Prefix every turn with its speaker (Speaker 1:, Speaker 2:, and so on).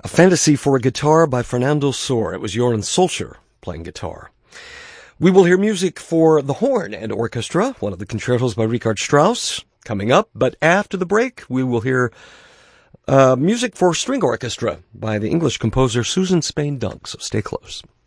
Speaker 1: A Fantasy for a Guitar by Fernando Sor. It was Joran Solskjaer playing guitar. We will hear music for the horn and orchestra, one of the concertos by Richard Strauss, coming up. But after the break, we will hear music for string orchestra by the English composer Susan Spain Dunk. So stay close.